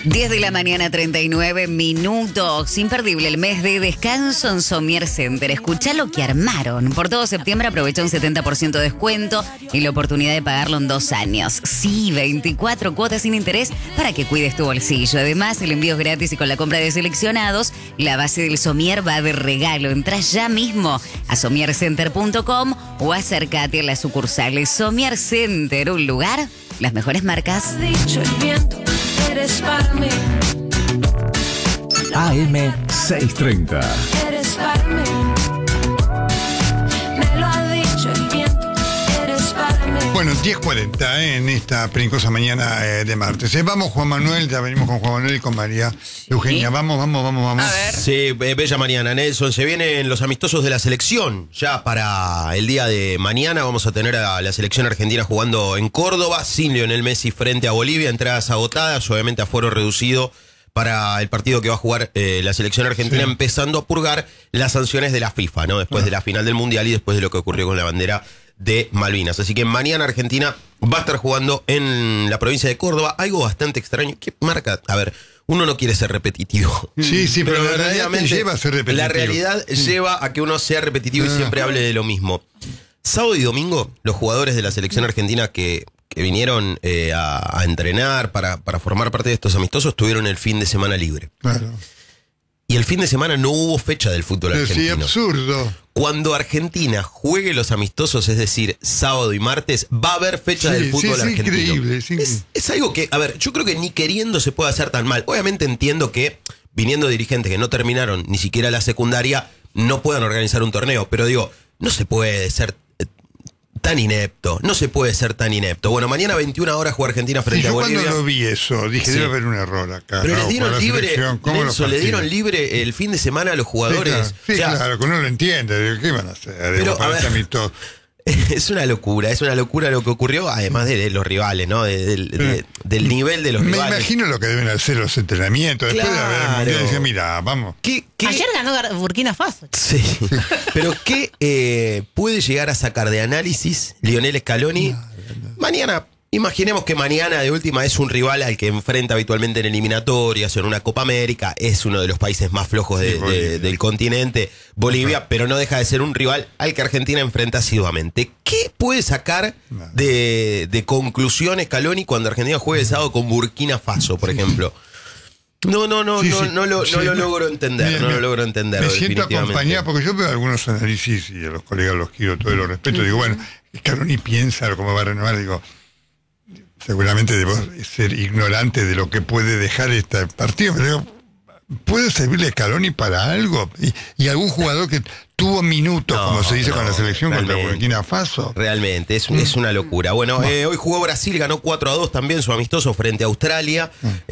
10 de la mañana, 39 minutos. Imperdible el mes de descanso en Sommier Center. Escuchá lo que armaron. Por todo septiembre aprovecha un 70% de descuento y la oportunidad de pagarlo en 2 años. Sí, 24 cuotas sin interés para que cuides tu bolsillo. Además, el envío es gratis y con la compra de seleccionados, la base del Sommier va de regalo. Entrá ya mismo a sommiercenter.com o acércate a las sucursales. Sommier Center, un lugar, las mejores marcas. Eres para mí. AM 630. Eres para mí. Me lo ha dicho el viento. Eres para mí. Bueno, 10:40 en esta princosa mañana de martes. Vamos, Juan Manuel, ya venimos con Juan Manuel y con María Eugenia. Vamos. A ver. Sí, bella mañana, Nelson. Se vienen los amistosos de la selección. Ya para el día de mañana vamos a tener a la selección argentina jugando en Córdoba, sin Lionel Messi frente a Bolivia. Entradas agotadas, obviamente aforo reducido para el partido que va a jugar la selección argentina, empezando a purgar las sanciones de la FIFA, ¿no? Después de la final del Mundial y después de lo que ocurrió con la bandera de Malvinas. Así que mañana Argentina va a estar jugando en la provincia de Córdoba. Algo bastante extraño. ¿Qué marca? A ver, uno no quiere ser repetitivo. Sí, pero verdaderamente lleva a ser repetitivo. La realidad lleva a que uno sea repetitivo y siempre hable de lo mismo. Sábado y domingo, los jugadores de la selección argentina que vinieron a entrenar para formar parte de estos amistosos tuvieron el fin de semana libre. Claro. Y el fin de semana no hubo fecha del fútbol argentino. Sí, absurdo. Cuando Argentina juegue los amistosos, es decir, sábado y martes, va a haber fecha del fútbol argentino. Increíble, es algo que, a ver, yo creo que ni queriendo se puede hacer tan mal. Obviamente entiendo que, viniendo dirigentes que no terminaron ni siquiera la secundaria, no puedan organizar un torneo. Pero digo, no se puede ser tan inepto. No se puede ser tan inepto. Bueno, mañana 21 horas juega Argentina frente a Bolivia. Yo cuando lo vi eso, dije, debe haber un error acá. Pero les dieron libre, Nelson, le dieron libre el fin de semana a los jugadores. Sí, claro, que uno lo entiende. ¿Qué van a hacer? Pero, es una locura lo que ocurrió, además de los rivales, ¿no? Del nivel de los rivales. Me imagino lo que deben hacer los entrenamientos. Después de haber mundial, decía, mira, vamos. Ayer ganó Burkina Faso. Sí. Pero ¿qué puede llegar a sacar de análisis Lionel Scaloni? Mañana, imaginemos que mañana de última es un rival al que enfrenta habitualmente en eliminatorias o en una Copa América. Es uno de los países más flojos del continente, Bolivia, pero no deja de ser un rival al que Argentina enfrenta asiduamente. ¿Qué puede sacar de conclusión Scaloni cuando Argentina juegue el sábado con Burkina Faso, por ejemplo? No lo logro entender. No lo logro entender. Me siento acompañado porque yo veo algunos análisis y a los colegas los quiero todo los respeto. Digo, bueno, Scaloni piensa cómo va a renovar. Digo, seguramente debo ser ignorante de lo que puede dejar este partido, pero ¿puede servirle Scaloni para algo? Y algún jugador que tuvo minutos, como se dice con la selección contra Burkina Faso. Realmente, es una locura. Bueno, hoy jugó Brasil, ganó 4-2 también su amistoso frente a Australia.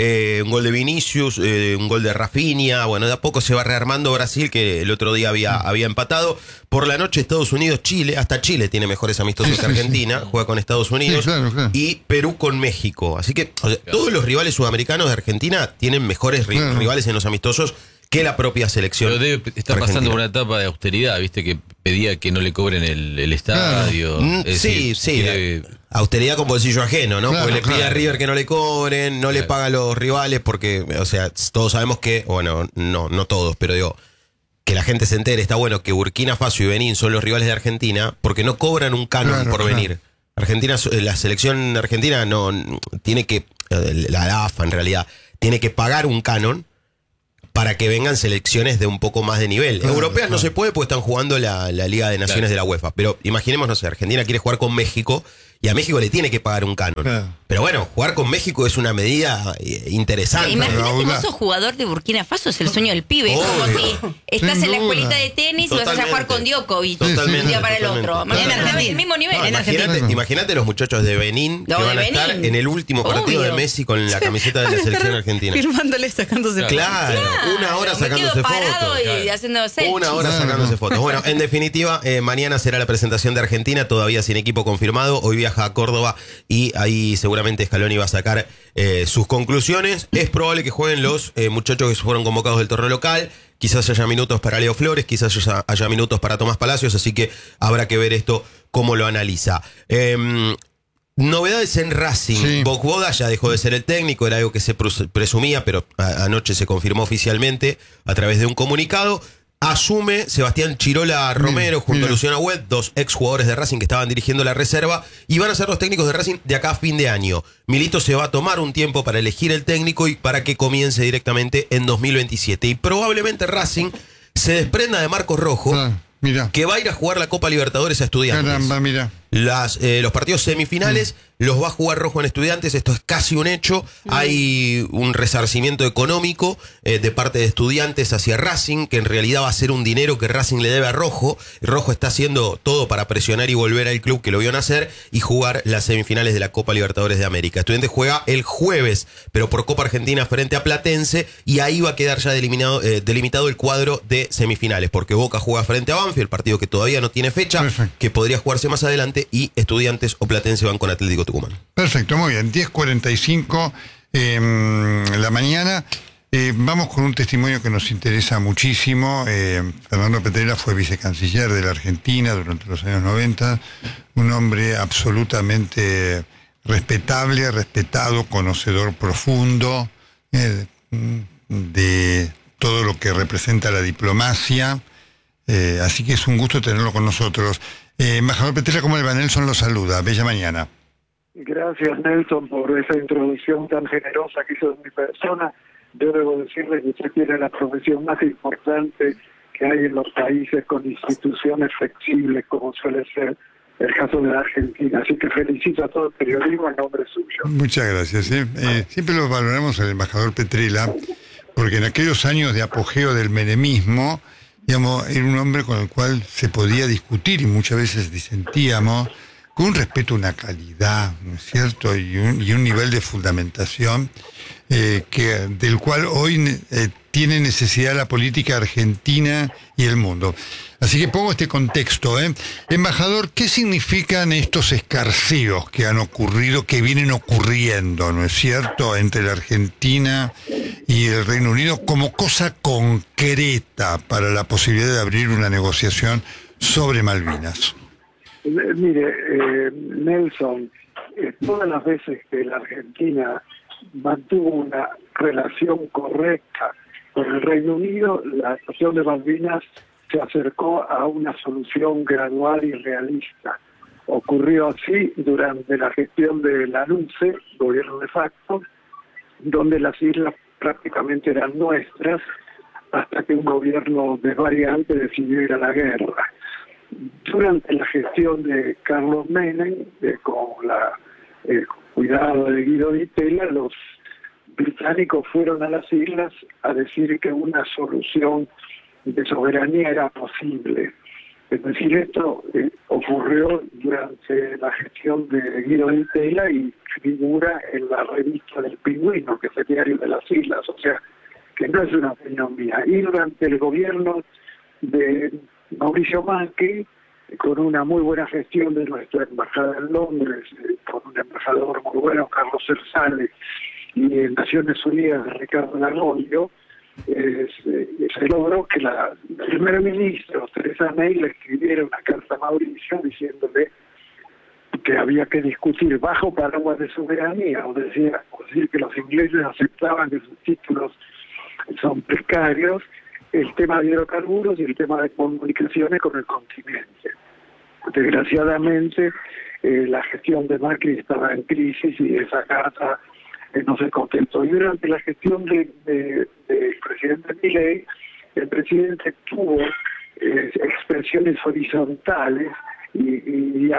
Un gol de Vinicius, un gol de Rafinha. Bueno, de a poco se va rearmando Brasil, que el otro día había empatado. Por la noche Estados Unidos, Chile. Hasta Chile tiene mejores amistosos que Argentina. Juega con Estados Unidos. Claro. Y Perú con México. Así que todos los rivales sudamericanos de Argentina tienen mejores rivales en los amistosos que la propia selección. Pero debe estar pasando una etapa de austeridad, viste, que pedía que no le cobren el estadio. Sí. Austeridad con bolsillo ajeno, ¿no? Porque le pide a River que no le cobren, no le paga a los rivales, porque, o sea, todos sabemos que, bueno, no todos, pero digo, que la gente se entere. Está bueno que Burkina Faso y Benín son los rivales de Argentina porque no cobran un canon por venir. Argentina, la selección argentina no tiene que, la AFA en realidad, tiene que pagar un canon para que vengan selecciones de un poco más de nivel. Europeas no se puede porque están jugando la Liga de Naciones de la UEFA. Pero imaginemos, no sé, Argentina quiere jugar con México y a México le tiene que pagar un canon. Pero bueno, jugar con México es una medida interesante. Imagínate que vos sos jugador de Burkina Faso, es el sueño del pibe. Es como si estás en la escuelita de tenis y vas a jugar con Djokovic un día para el otro. El mismo nivel. Imagínate los muchachos de Benín que van a estar en el último partido de Messi con la camiseta de la selección argentina. Firmándole, sacándose fotos. Claro, una hora sacándose fotos. Una hora sacándose fotos. Bueno, en definitiva, mañana será la presentación de Argentina, todavía sin equipo confirmado. Hoy viaja a Córdoba y ahí seguramente Scaloni va a sacar sus conclusiones. Es probable que jueguen los muchachos que fueron convocados del torneo local. Quizás haya minutos para Leo Flores, quizás haya minutos para Tomás Palacios, así que habrá que ver esto cómo lo analiza. Novedades en Racing. Sí. Bocboda ya dejó de ser el técnico, era algo que se presumía, pero anoche se confirmó oficialmente a través de un comunicado. Asume Sebastián Chirola Romero junto a Luciano Huet, 2 exjugadores de Racing que estaban dirigiendo la reserva, y van a ser los técnicos de Racing de acá a fin de año. Milito se va a tomar un tiempo para elegir el técnico y para que comience directamente en 2027. Y probablemente Racing se desprenda de Marcos Rojo, Mira. que va a ir a jugar la Copa Libertadores a Estudiantes. Caramba, mira. Los partidos semifinales los va a jugar Rojo en Estudiantes, esto es casi un hecho. Hay un resarcimiento económico de parte de Estudiantes hacia Racing, que en realidad va a ser un dinero que Racing le debe a Rojo. Rojo está haciendo todo para presionar y volver al club que lo vio nacer y jugar las semifinales de la Copa Libertadores de América. Estudiantes juega el jueves, pero por Copa Argentina frente a Platense, y ahí va a quedar ya delimitado el cuadro de semifinales, porque Boca juega frente a Banfield, partido que todavía no tiene fecha, que podría jugarse más adelante, y Estudiantes o Platense van con Atlético Tucumán. Perfecto, muy bien. 10:45 la mañana. Vamos con un testimonio que nos interesa muchísimo. Fernando Petrella fue vicecanciller de la Argentina durante los años 90. Un hombre absolutamente respetable, respetado, conocedor profundo de todo lo que representa la diplomacia. Así que es un gusto tenerlo con nosotros. Embajador Petrella, ¿cómo le va? Nelson lo saluda. Bella mañana. Gracias, Nelson, por esa introducción tan generosa que hizo de mi persona. Yo debo decirle que usted tiene la profesión más importante que hay en los países con instituciones flexibles, como suele ser el caso de la Argentina. Así que felicito a todo el periodismo en nombre suyo. Muchas gracias. Siempre lo valoramos al embajador Petrella, porque en aquellos años de apogeo del menemismo, digamos, era un hombre con el cual se podía discutir y muchas veces disentíamos, con un respeto, una calidad, ¿no es cierto? Y un nivel de fundamentación del cual hoy tiene necesidad la política argentina y el mundo. Así que pongo este contexto, Embajador, ¿qué significan estos escarceos que han ocurrido, que vienen ocurriendo, ¿no es cierto?, entre la Argentina y el Reino Unido como cosa concreta para la posibilidad de abrir una negociación sobre Malvinas? Mire, Nelson, todas las veces que la Argentina mantuvo una relación correcta con el Reino Unido, la cuestión de Malvinas se acercó a una solución gradual y realista. Ocurrió así durante la gestión de la LUCE, gobierno de facto, donde las islas prácticamente eran nuestras, hasta que un gobierno desvariante decidió ir a la guerra. Durante la gestión de Carlos Menem, con el cuidado de Guido Di Tella, los británicos fueron a las islas a decir que una solución de soberanía era posible. Es decir, esto ocurrió durante la gestión de Guido Di Tella y figura en la revista del Pingüino, que es el diario de las islas, o sea, que no es una opinión mía. Y durante el gobierno de Mauricio Macri, con una muy buena gestión de nuestra embajada en Londres, con un embajador muy bueno, Carlos Cersale, y en Naciones Unidas, Ricardo Lagoglio, se logró que la primer ministra Theresa May le escribiera una carta a Mauricio diciéndole que había que discutir bajo paraguas de soberanía, o decir que los ingleses aceptaban que sus títulos son precarios, el tema de hidrocarburos y el tema de comunicaciones con el continente. Desgraciadamente, la gestión de Macri estaba en crisis y esa carta no se contestó. Y durante la gestión del presidente Milei, el presidente tuvo expresiones horizontales y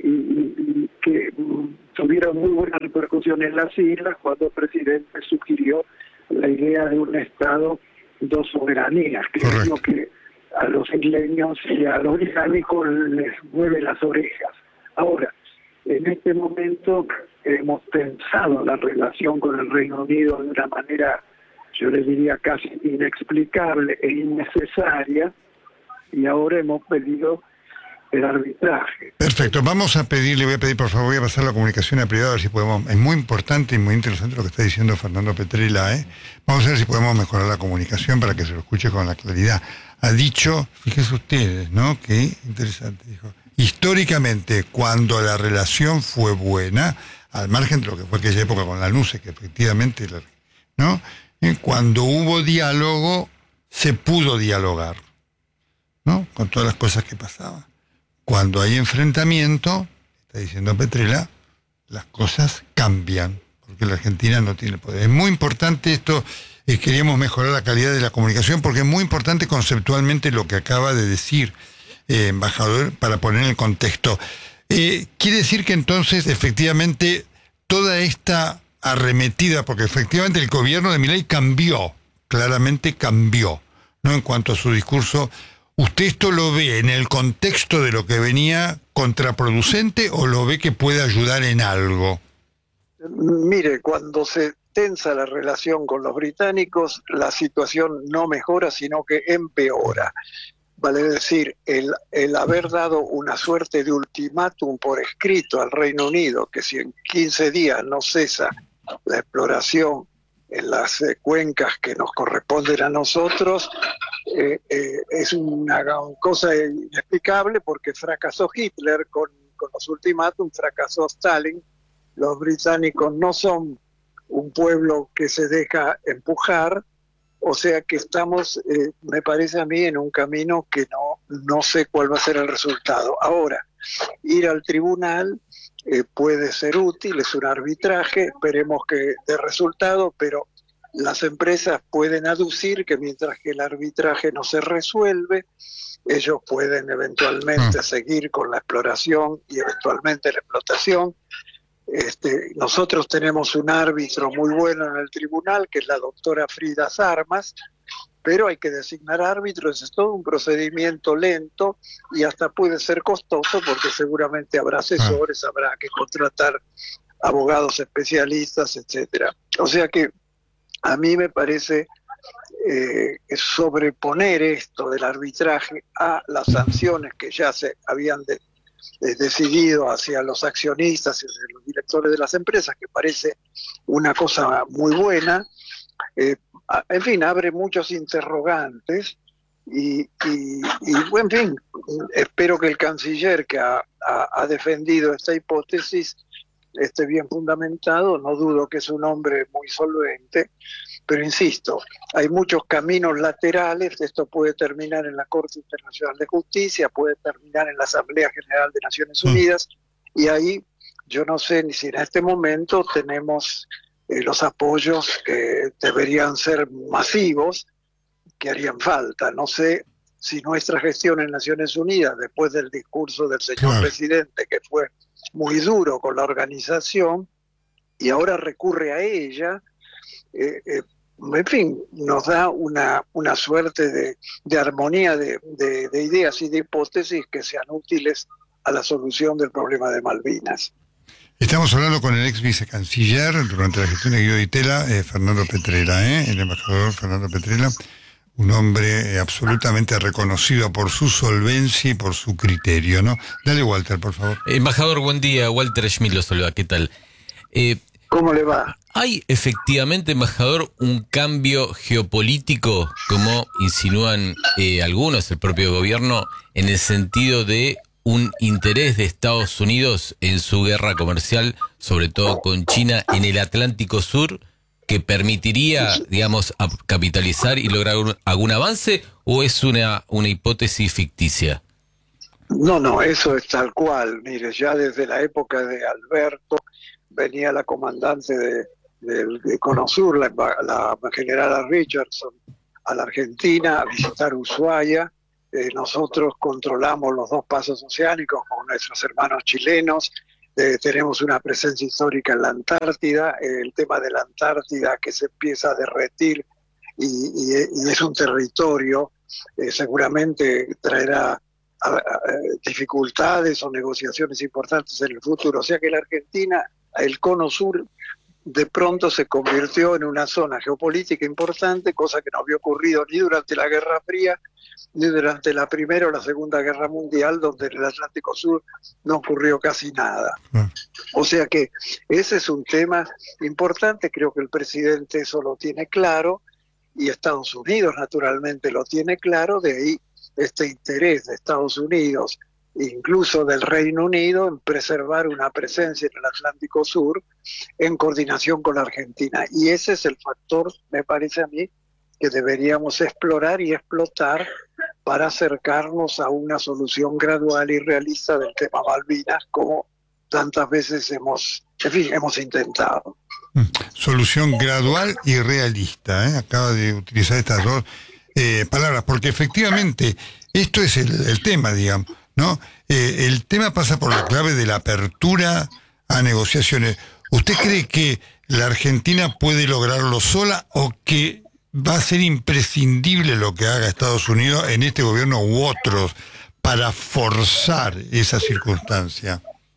que tuvieron muy buena repercusión en las islas cuando el presidente sugirió la idea de un Estado dos soberanías, que es lo que a los isleños y a los británicos les mueve las orejas. Ahora, en este momento hemos pensado la relación con el Reino Unido de una manera, yo le diría, casi inexplicable e innecesaria, y ahora hemos pedido el arbitraje. Perfecto, vamos a pedir, le voy a pedir por favor, voy a pasar la comunicación a privado, a ver si podemos, es muy importante y muy interesante lo que está diciendo Fernando Petrella, Vamos a ver si podemos mejorar la comunicación para que se lo escuche con la claridad. Ha dicho, fíjense ustedes, ¿no? Qué interesante, dijo, históricamente, cuando la relación fue buena, al margen de lo que fue aquella época con la NUCE, que efectivamente, ¿no? Cuando hubo diálogo, se pudo dialogar, ¿no? Con todas las cosas que pasaban. Cuando hay enfrentamiento, está diciendo Petrella, las cosas cambian, porque la Argentina no tiene poder. Es muy importante esto, queríamos mejorar la calidad de la comunicación, porque es muy importante conceptualmente lo que acaba de decir, embajador, para poner el contexto. Quiere decir que entonces, efectivamente, toda esta arremetida, porque efectivamente el gobierno de Milei cambió, claramente cambió, ¿no? En cuanto a su discurso, ¿usted esto lo ve en el contexto de lo que venía contraproducente o lo ve que puede ayudar en algo? Mire, cuando se tensa la relación con los británicos, la situación no mejora, sino que empeora. Vale decir, el haber dado una suerte de ultimátum por escrito al Reino Unido, que si en 15 días no cesa la exploración en las cuencas que nos corresponden a nosotros, es una cosa inexplicable, porque fracasó Hitler con los ultimátum, fracasó Stalin. Los británicos no son un pueblo que se deja empujar, o sea que estamos, me parece a mí, en un camino que no sé cuál va a ser el resultado. Ahora, ir al tribunal puede ser útil, es un arbitraje, esperemos que dé resultado, pero las empresas pueden aducir que mientras que el arbitraje no se resuelve, ellos pueden eventualmente seguir con la exploración y eventualmente la explotación. Nosotros tenemos un árbitro muy bueno en el tribunal, que es la doctora Frida Sarmas, pero hay que designar árbitros, es todo un procedimiento lento y hasta puede ser costoso, porque seguramente habrá asesores, habrá que contratar abogados especialistas, etcétera. O sea que a mí me parece sobreponer esto del arbitraje a las sanciones que ya se habían decidido hacia los accionistas y hacia los directores de las empresas, que parece una cosa muy buena. En fin, abre muchos interrogantes y en fin, espero que el canciller que ha defendido esta hipótesis esté bien fundamentado. No dudo que es un hombre muy solvente, pero insisto, hay muchos caminos laterales. Esto puede terminar en la Corte Internacional de Justicia, puede terminar en la Asamblea General de Naciones Unidas, y ahí yo no sé ni si en este momento tenemos los apoyos que deberían ser masivos, que harían falta. No sé si nuestra gestión en Naciones Unidas, después del discurso del señor presidente, que fue muy duro con la organización, y ahora recurre a ella, en fin, nos da una suerte de armonía de ideas y de hipótesis que sean útiles a la solución del problema de Malvinas. Estamos hablando con el ex vicecanciller durante la gestión de Guido Di Tella, Fernando Petrella, el embajador Fernando Petrella, un hombre absolutamente reconocido por su solvencia y por su criterio, ¿no? Dale, Walter, por favor. Embajador, buen día. Walter Schmidt lo saluda. ¿Qué tal? ¿Cómo le va? ¿Hay efectivamente, embajador, un cambio geopolítico, como insinúan algunos, el propio gobierno, en el sentido de un interés de Estados Unidos en su guerra comercial, sobre todo con China, en el Atlántico Sur, que permitiría, digamos, capitalizar y lograr algún avance, o es una hipótesis ficticia? No, eso es tal cual. Mire, ya desde la época de Alberto venía la comandante de CONOSUR, la generala Richardson, a la Argentina a visitar Ushuaia. Nosotros controlamos los dos pasos oceánicos con nuestros hermanos chilenos. Tenemos una presencia histórica en la Antártida, el tema de la Antártida que se empieza a derretir y es un territorio, seguramente traerá dificultades o negociaciones importantes en el futuro. O sea que la Argentina, el cono sur, de pronto se convirtió en una zona geopolítica importante, cosa que no había ocurrido ni durante la Guerra Fría, ni durante la Primera o la Segunda Guerra Mundial, donde en el Atlántico Sur no ocurrió casi nada. O sea que ese es un tema importante, creo que el presidente eso lo tiene claro, y Estados Unidos naturalmente lo tiene claro, de ahí este interés de Estados Unidos incluso del Reino Unido, en preservar una presencia en el Atlántico Sur en coordinación con la Argentina. Y ese es el factor, me parece a mí, que deberíamos explorar y explotar para acercarnos a una solución gradual y realista del tema Malvinas, como tantas veces hemos intentado. Solución gradual y realista, ¿eh? Acaba de utilizar estas dos palabras, porque efectivamente esto es el tema, digamos, ¿no? El tema pasa por la clave de la apertura a negociaciones. ¿Usted cree que la Argentina puede lograrlo sola o que va a ser imprescindible lo que haga Estados Unidos en este gobierno u otros para forzar esa circunstancia?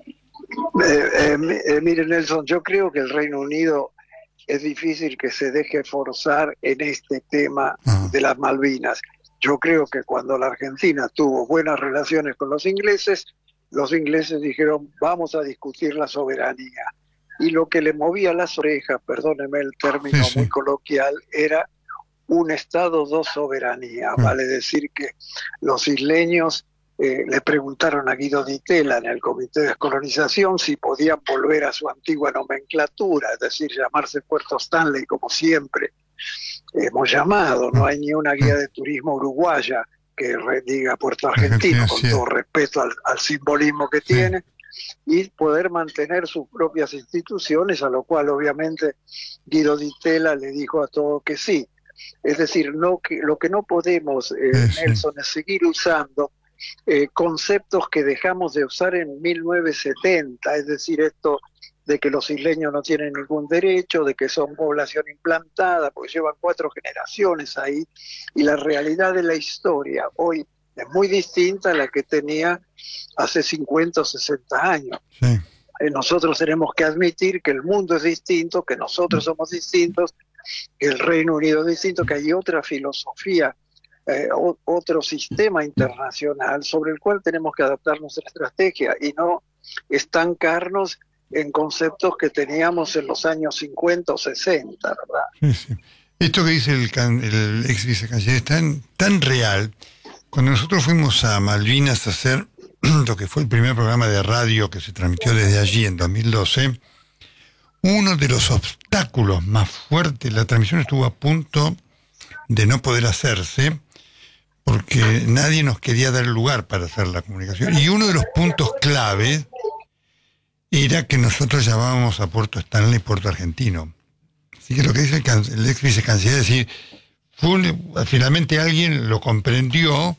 Mire, Nelson, yo creo que el Reino Unido es difícil que se deje forzar en este tema de las Malvinas. Yo creo que cuando la Argentina tuvo buenas relaciones con los ingleses dijeron, vamos a discutir la soberanía. Y lo que le movía las orejas, perdóneme el término muy coloquial, era un Estado, dos soberanía. Vale decir que los isleños le preguntaron a Guido Di Tella en el Comité de Descolonización si podían volver a su antigua nomenclatura, es decir, llamarse Puerto Stanley como siempre hemos llamado. No hay ni una guía de turismo uruguaya que diga Puerto Argentino, con todo respeto al simbolismo que tiene, y poder mantener sus propias instituciones, a lo cual obviamente Guido Di Tella le dijo a todo que sí. Es decir, lo que no podemos, Nelson, es seguir usando conceptos que dejamos de usar en 1970, es decir, esto de que los isleños no tienen ningún derecho, de que son población implantada, porque llevan 4 generaciones ahí, y la realidad de la historia hoy es muy distinta a la que tenía hace 50 o 60 años. Sí. Nosotros tenemos que admitir que el mundo es distinto, que nosotros somos distintos, que el Reino Unido es distinto, que hay otra filosofía, otro sistema internacional sobre el cual tenemos que adaptar nuestra estrategia y no estancarnos en conceptos que teníamos en los años 50 o 60, ¿verdad? Sí, sí. Esto que dice el ex vicecanciller es tan real. Cuando nosotros fuimos a Malvinas a hacer lo que fue el primer programa de radio que se transmitió desde allí en 2012, uno de los obstáculos más fuertes, la transmisión estuvo a punto de no poder hacerse porque nadie nos quería dar el lugar para hacer la comunicación. Y uno de los puntos clave era que nosotros llamábamos a Puerto Stanley Puerto Argentino. Así que lo que dice el ex vicecanciller es decir, finalmente alguien lo comprendió,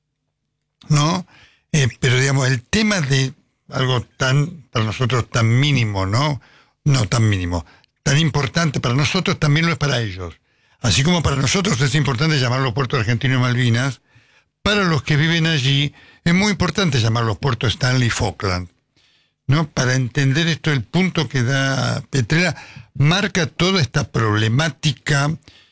¿no? Pero digamos, el tema de algo para nosotros tan mínimo, ¿no? No tan mínimo, tan importante para nosotros también lo es para ellos. Así como para nosotros es importante llamarlo Puerto Argentino y Malvinas, para los que viven allí es muy importante llamarlos Puerto Stanley y Falkland, ¿no? Para entender esto, el punto que da Petrella marca toda esta problemática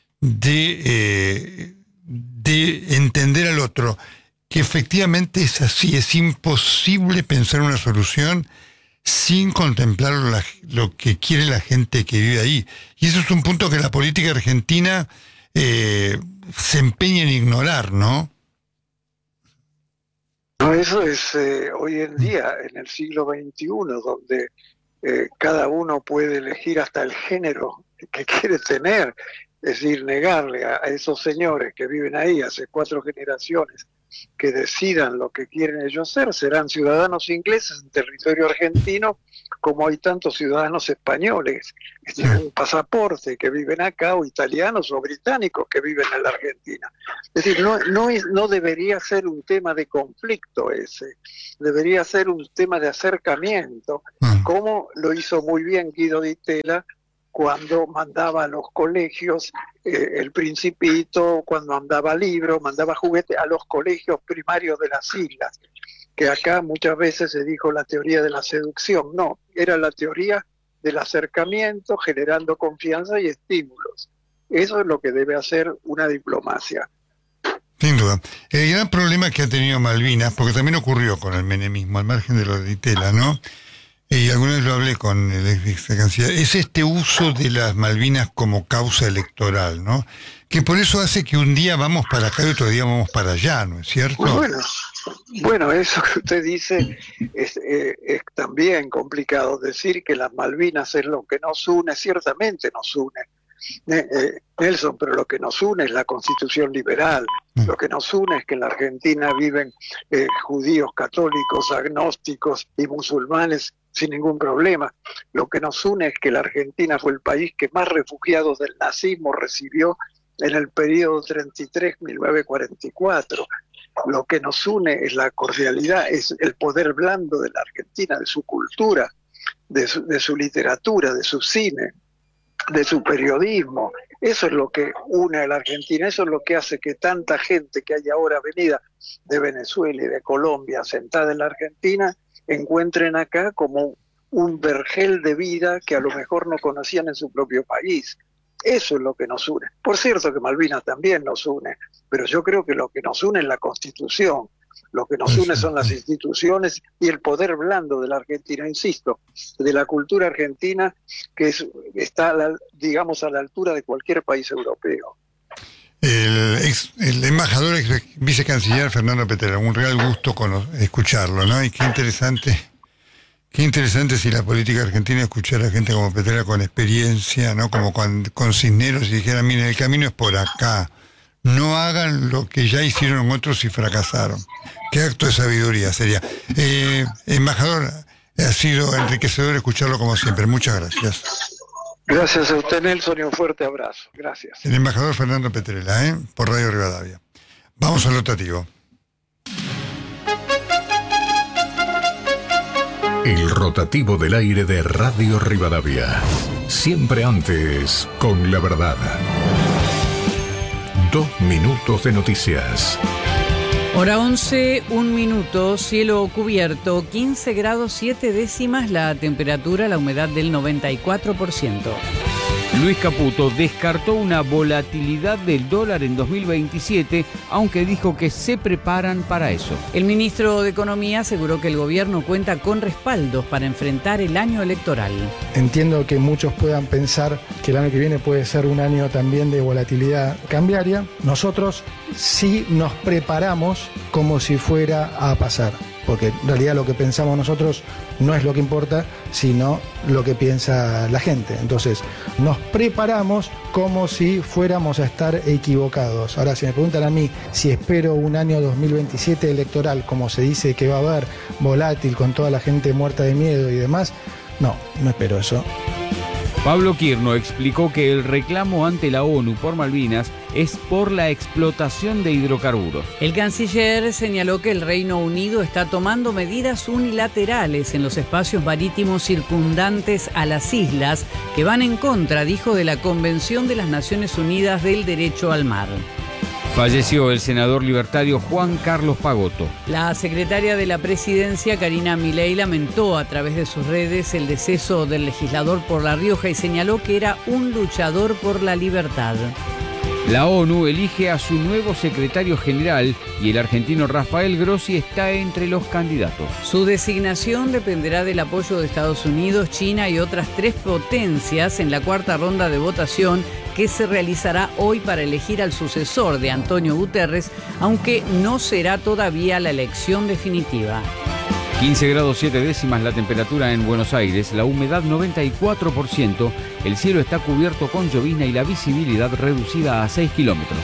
de entender al otro, que efectivamente es así, es imposible pensar una solución sin contemplar lo que quiere la gente que vive ahí. Y eso es un punto que la política argentina se empeña en ignorar, ¿no? No, eso es hoy en día, en el siglo XXI, donde cada uno puede elegir hasta el género que quiere tener. Es decir, negarle a esos señores que viven ahí hace 4 generaciones que decidan lo que quieren ellos ser, serán ciudadanos ingleses en territorio argentino, como hay tantos ciudadanos españoles que tienen un pasaporte, que viven acá, o italianos o británicos que viven en la Argentina. Es decir, no debería ser un tema de conflicto ese, debería ser un tema de acercamiento, como lo hizo muy bien Guido Di Tella cuando mandaba a los colegios El Principito, cuando mandaba libros, mandaba juguetes a los colegios primarios de las islas, que acá muchas veces se dijo la teoría de la seducción. No, era la teoría del acercamiento, generando confianza y estímulos. Eso es lo que debe hacer una diplomacia. Sin duda. El gran problema que ha tenido Malvinas, porque también ocurrió con el menemismo, al margen de lo de Di Tella, ¿no? Y alguna vez lo hablé con el ex vicecanciller, es este uso de las Malvinas como causa electoral, ¿no? Que por eso hace que un día vamos para acá y otro día vamos para allá, ¿no es cierto? Bueno, eso que usted dice es también complicado. Decir que las Malvinas es lo que nos une, ciertamente nos une, Nelson, pero lo que nos une es la Constitución liberal. Lo que nos une es que en la Argentina viven judíos, católicos, agnósticos y musulmanes sin ningún problema. Lo que nos une es que la Argentina fue el país que más refugiados del nazismo recibió en el periodo 33-1944. Lo que nos une es la cordialidad, es el poder blando de la Argentina, de su cultura, de su literatura, de su cine, de su periodismo. Eso es lo que une a la Argentina, eso es lo que hace que tanta gente que hay ahora venida de Venezuela y de Colombia sentada en la Argentina encuentren acá como un vergel de vida que a lo mejor no conocían en su propio país. Eso es lo que nos une. Por cierto que Malvinas también nos une, pero yo creo que lo que nos une es la Constitución. Lo que nos une son las instituciones y el poder blando de la Argentina, insisto, de la cultura argentina que está, digamos, a la altura de cualquier país europeo. El embajador, ex vicecanciller Fernando Petrella, un real gusto escucharlo, ¿no? Y qué interesante si la política argentina escuchara a gente como Petrella con experiencia, ¿no? Como con Cisneros y dijera, miren, el camino es por acá. No hagan lo que ya hicieron otros y fracasaron. Qué acto de sabiduría sería. Embajador, ha sido enriquecedor escucharlo como siempre. Muchas gracias. Gracias a usted, Nelson, y un fuerte abrazo. Gracias. El embajador Fernando Petrella, por Radio Rivadavia. Vamos al rotativo. El rotativo del aire de Radio Rivadavia. Siempre antes, con la verdad. 2 minutos de noticias. Hora 11, 1 minuto, cielo cubierto, 15 grados 7 décimas la temperatura, la humedad del 94%. Luis Caputo descartó una volatilidad del dólar en 2027, aunque dijo que se preparan para eso. El ministro de Economía aseguró que el gobierno cuenta con respaldos para enfrentar el año electoral. Entiendo que muchos puedan pensar que el año que viene puede ser un año también de volatilidad cambiaria. Nosotros sí nos preparamos como si fuera a pasar, porque en realidad lo que pensamos nosotros no es lo que importa, sino lo que piensa la gente. Entonces, nos preparamos como si fuéramos a estar equivocados. Ahora, si me preguntan a mí si espero un año 2027 electoral, como se dice que va a haber, volátil, con toda la gente muerta de miedo y demás, no espero eso. Pablo Quirno explicó que el reclamo ante la ONU por Malvinas es por la explotación de hidrocarburos. El canciller señaló que el Reino Unido está tomando medidas unilaterales en los espacios marítimos circundantes a las islas que van en contra, dijo, de la Convención de las Naciones Unidas del Derecho al Mar. Falleció el senador libertario Juan Carlos Pagotto. La secretaria de la Presidencia, Karina Milei, lamentó a través de sus redes el deceso del legislador por La Rioja y señaló que era un luchador por la libertad. La ONU elige a su nuevo secretario general y el argentino Rafael Grossi está entre los candidatos. Su designación dependerá del apoyo de Estados Unidos, China y otras 3 potencias en la 4ª ronda de votación que se realizará hoy para elegir al sucesor de Antonio Guterres, aunque no será todavía la elección definitiva. 15 grados 7 décimas la temperatura en Buenos Aires, la humedad 94%, el cielo está cubierto con llovizna y la visibilidad reducida a 6 kilómetros.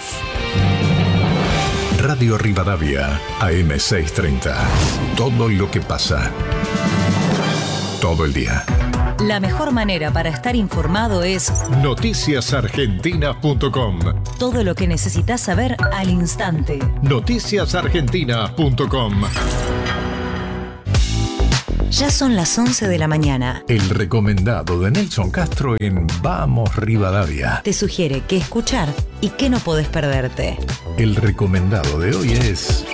Radio Rivadavia, AM630. Todo lo que pasa. Todo el día. La mejor manera para estar informado es noticiasargentina.com. Todo lo que necesitas saber al instante. Noticiasargentina.com. Ya son las 11 de la mañana. El recomendado de Nelson Castro en Vamos Rivadavia. Te sugiere qué escuchar y qué no podés perderte. El recomendado de hoy es...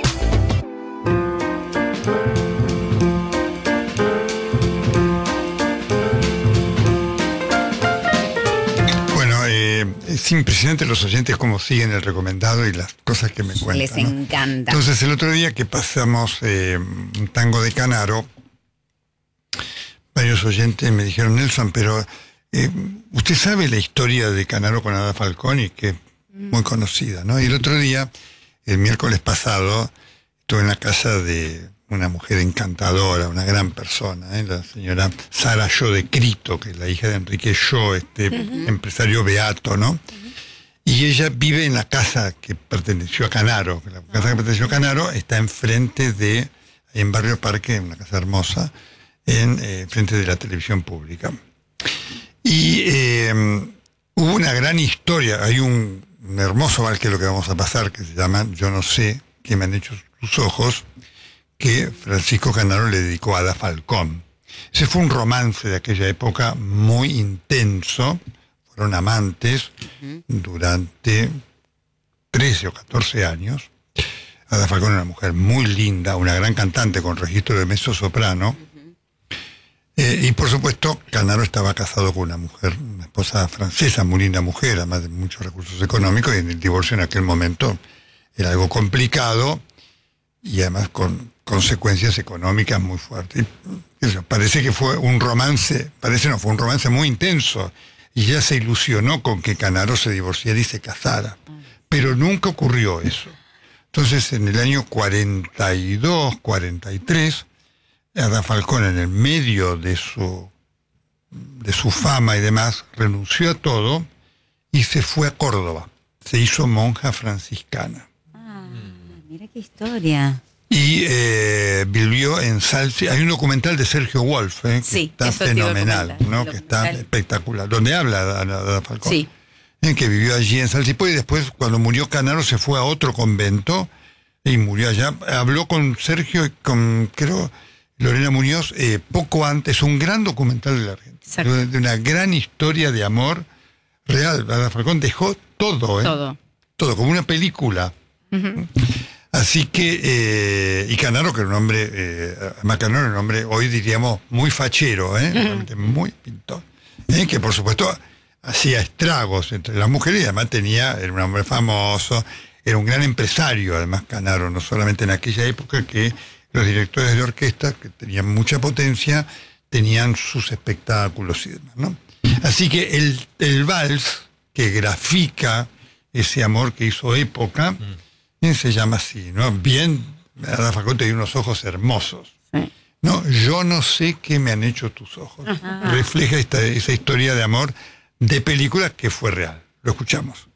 Es impresionante los oyentes cómo siguen el recomendado y las cosas que me cuentan. Les encanta. Entonces, el otro día que pasamos un tango de Canaro, varios oyentes me dijeron, Nelson, pero usted sabe la historia de Canaro con Ada Falconi, que es muy conocida, ¿no? Y el otro día, el miércoles pasado, estuve en la casa de una mujer encantadora, una gran persona, la señora Sara Yo de Crito, que es la hija de Enrique Yo, empresario beato, ¿no? Y ella vive en la casa que perteneció a Canaro. La casa que perteneció a Canaro está enfrente de, en Barrio Parque, una casa hermosa, frente de la televisión pública. Y hubo una gran historia. Hay un hermoso vals, que es lo que vamos a pasar, que se llama Yo no sé qué me han hecho tus ojos, que Francisco Canaro le dedicó a Ada Falcón. Ese fue un romance de aquella época muy intenso. Fueron amantes durante 13 o 14 años. Ada Falcón era una mujer muy linda, una gran cantante con registro de mezzo-soprano. Y por supuesto, Canaro estaba casado con una esposa francesa, muy linda mujer, además de muchos recursos económicos, y el divorcio en aquel momento era algo complicado y además con consecuencias económicas muy fuertes. Parece que fue un romance, fue un romance muy intenso, y ella se ilusionó con que Canaro se divorciara y se casara, pero nunca ocurrió eso. Entonces, en el año 42, 43, Ada Falcón, en el medio de su fama y demás, renunció a todo y se fue a Córdoba. Se hizo monja franciscana. Mira qué historia. Y vivió en Salsi. Hay un documental de Sergio Wolf, que está fenomenal, ¿no? Que está espectacular, donde habla Ada Falcón. Sí. Que vivió allí en Salsipo, y después, cuando murió Canaro, se fue a otro convento y murió allá. Habló con Sergio y con, creo, Lorena Muñoz, poco antes. Un gran documental de la Argentina, de una gran historia de amor real. Ada Falcón dejó todo, todo, como una película. Así que, y Canaro, que era un hombre, además Canaro era un hombre, hoy diríamos, muy fachero, realmente muy pintor, que por supuesto hacía estragos entre las mujeres, y además era un hombre famoso, era un gran empresario, además Canaro, no solamente en aquella época que los directores de orquesta, que tenían mucha potencia, tenían sus espectáculos y demás, ¿no? Así que el vals que grafica ese amor que hizo época, se llama así, ¿no? Bien, Ada Falcón tenía unos ojos hermosos. No, yo no sé qué me han hecho tus ojos. Refleja esa historia de amor de película que fue real. Lo escuchamos.